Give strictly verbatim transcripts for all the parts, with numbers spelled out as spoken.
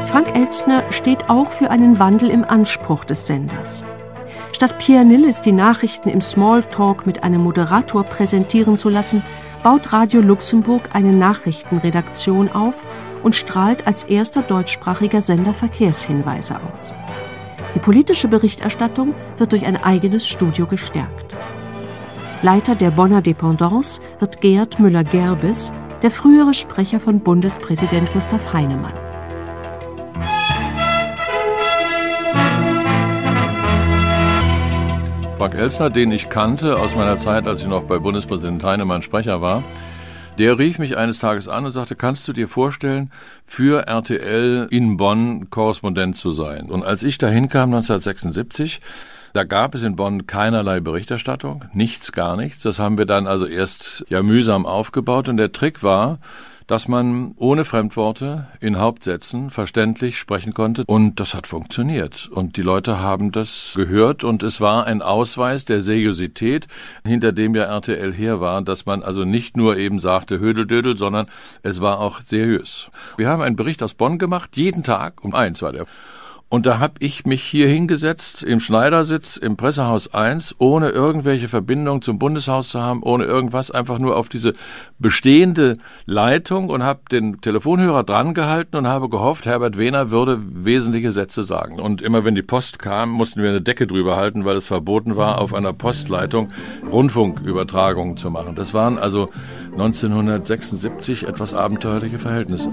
Frank Elstner steht auch für einen Wandel im Anspruch des Senders. Statt Pierre Nilles die Nachrichten im Smalltalk mit einem Moderator präsentieren zu lassen, baut Radio Luxemburg eine Nachrichtenredaktion auf und strahlt als erster deutschsprachiger Sender Verkehrshinweise aus. Die politische Berichterstattung wird durch ein eigenes Studio gestärkt. Leiter der Bonner Dependance wird Gerd Müller-Gerbes, der frühere Sprecher von Bundespräsident Gustav Heinemann. Frank Elstner, den ich kannte aus meiner Zeit, als ich noch bei Bundespräsident Heinemann Sprecher war, der rief mich eines Tages an und sagte, kannst du dir vorstellen, für R T L in Bonn Korrespondent zu sein? Und als ich da hinkam neunzehnhundertsechsundsiebzig, da gab es in Bonn keinerlei Berichterstattung, nichts, gar nichts. Das haben wir dann also erst ja mühsam aufgebaut. Und der Trick war, dass man ohne Fremdworte in Hauptsätzen verständlich sprechen konnte. Und das hat funktioniert. Und die Leute haben das gehört. Und es war ein Ausweis der Seriosität, hinter dem ja R T L her war, dass man also nicht nur eben sagte Hödeldödel, sondern es war auch seriös. Wir haben einen Bericht aus Bonn gemacht, jeden Tag, um eins war der. Und da habe ich mich hier hingesetzt, im Schneidersitz, im Pressehaus eins, ohne irgendwelche Verbindung zum Bundeshaus zu haben, ohne irgendwas, einfach nur auf diese bestehende Leitung und habe den Telefonhörer dran gehalten und habe gehofft, Herbert Wehner würde wesentliche Sätze sagen. Und immer wenn die Post kam, mussten wir eine Decke drüber halten, weil es verboten war, auf einer Postleitung Rundfunkübertragungen zu machen. Das waren also neunzehnhundertsechsundsiebzig etwas abenteuerliche Verhältnisse.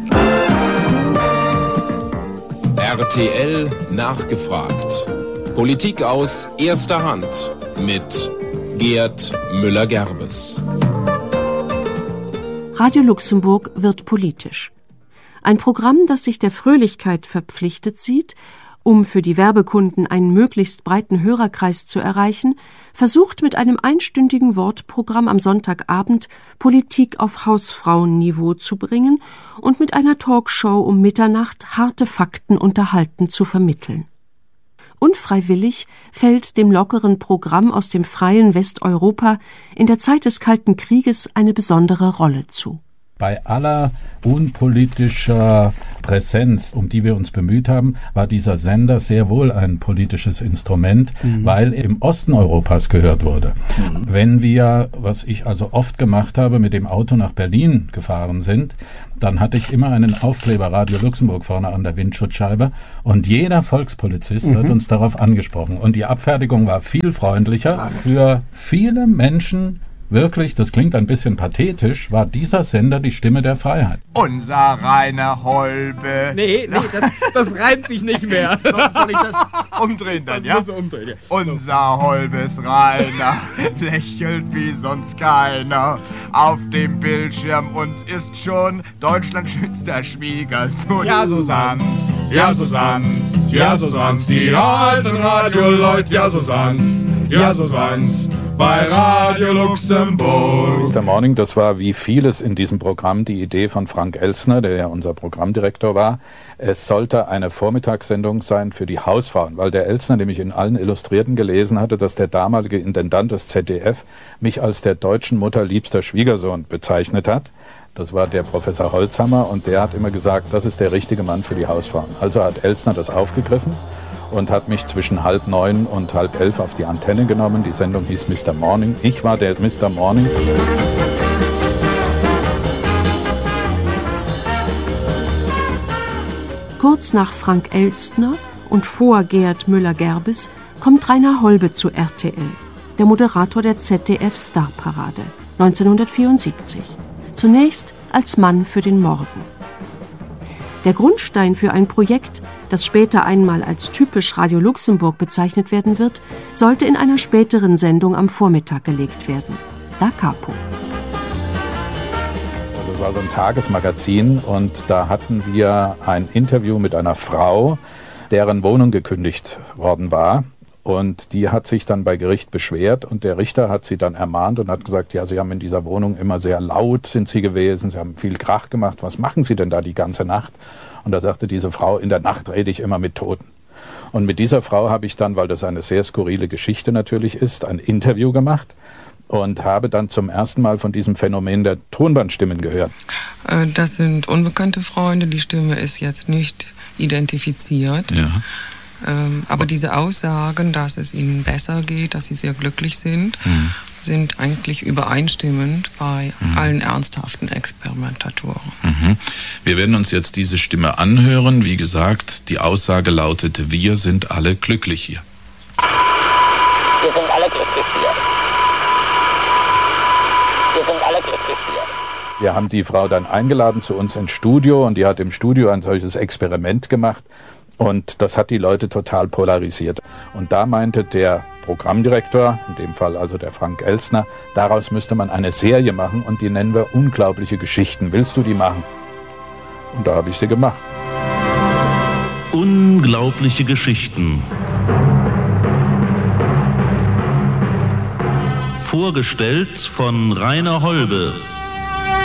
R T L nachgefragt. Politik aus erster Hand mit Gerd Müller-Gerbes. Radio Luxemburg wird politisch. Ein Programm, das sich der Fröhlichkeit verpflichtet sieht, um für die Werbekunden einen möglichst breiten Hörerkreis zu erreichen, versucht mit einem einstündigen Wortprogramm am Sonntagabend Politik auf Hausfrauenniveau zu bringen und mit einer Talkshow um Mitternacht harte Fakten unterhalten zu vermitteln. Unfreiwillig fällt dem lockeren Programm aus dem freien Westeuropa in der Zeit des Kalten Krieges eine besondere Rolle zu. Bei aller unpolitischer Präsenz, um die wir uns bemüht haben, war dieser Sender sehr wohl ein politisches Instrument, mhm. weil er im Osten Europas gehört wurde. Mhm. Wenn wir, was ich also oft gemacht habe, mit dem Auto nach Berlin gefahren sind, dann hatte ich immer einen Aufkleber Radio Luxemburg vorne an der Windschutzscheibe und jeder Volkspolizist mhm. hat uns darauf angesprochen. Und die Abfertigung war viel freundlicher. Für viele Menschen wirklich, das klingt ein bisschen pathetisch, war dieser Sender die Stimme der Freiheit. Unser Rainer Holbe. Nee, nee, das, das reimt sich nicht mehr. Soll, soll ich das umdrehen dann, ja? Das umdrehen, ja? Unser Holbes Rainer lächelt wie sonst keiner auf dem Bildschirm und ist schon Deutschlands schönster Schwiegersohn. Ja, so sanft's, ja, so sanft's, ja, so sanft's, die alten Radio-Leute, ja, so sanft's, ja, so sanft's. Bei Radio Luxemburg. Mister Morning, das war wie vieles in diesem Programm die Idee von Frank Elstner, der ja unser Programmdirektor war. Es sollte eine Vormittagssendung sein für die Hausfrauen, weil der Elstner nämlich in allen Illustrierten gelesen hatte, dass der damalige Intendant des Z D F mich als der deutschen Mutter liebster Schwiegersohn bezeichnet hat. Das war der Professor Holzhammer und der hat immer gesagt, das ist der richtige Mann für die Hausfrauen. Also hat Elstner das aufgegriffen und hat mich zwischen halb neun und halb elf auf die Antenne genommen. Die Sendung hieß Mister Morning. Ich war der Mister Morning. Kurz nach Frank Elstner und vor Gerd Müller-Gerbes kommt Rainer Holbe zu R T L, der Moderator der Z D F-Starparade, neunzehnhundertvierundsiebzig. Zunächst als Mann für den Morgen. Der Grundstein für ein Projekt, das später einmal als typisch Radio Luxemburg bezeichnet werden wird, sollte in einer späteren Sendung am Vormittag gelegt werden. Da Capo. Also es war so ein Tagesmagazin und da hatten wir ein Interview mit einer Frau, deren Wohnung gekündigt worden war. Und die hat sich dann bei Gericht beschwert und der Richter hat sie dann ermahnt und hat gesagt, ja, Sie haben in dieser Wohnung immer sehr laut sind Sie gewesen, Sie haben viel Krach gemacht, was machen Sie denn da die ganze Nacht? Und da sagte diese Frau, in der Nacht rede ich immer mit Toten. Und mit dieser Frau habe ich dann, weil das eine sehr skurrile Geschichte natürlich ist, ein Interview gemacht. und habe dann zum ersten Mal von diesem Phänomen der Tonbandstimmen gehört. Das sind unbekannte Freunde, die Stimme ist jetzt nicht identifiziert. Ja. Ähm, aber diese Aussagen, dass es ihnen besser geht, dass sie sehr glücklich sind, mhm. sind eigentlich übereinstimmend bei mhm. allen ernsthaften Experimentatoren. Mhm. Wir werden uns jetzt diese Stimme anhören. Wie gesagt, die Aussage lautete, wir sind alle glücklich hier. Wir sind alle glücklich hier. Wir sind alle glücklich hier. Wir haben die Frau dann eingeladen zu uns ins Studio und die hat im Studio ein solches Experiment gemacht. Und das hat die Leute total polarisiert. Und da meinte der Programmdirektor, in dem Fall also der Frank Elstner, daraus müsste man eine Serie machen und die nennen wir Unglaubliche Geschichten. Willst du die machen? Und da habe ich sie gemacht. Unglaubliche Geschichten. Vorgestellt von Rainer Holbe.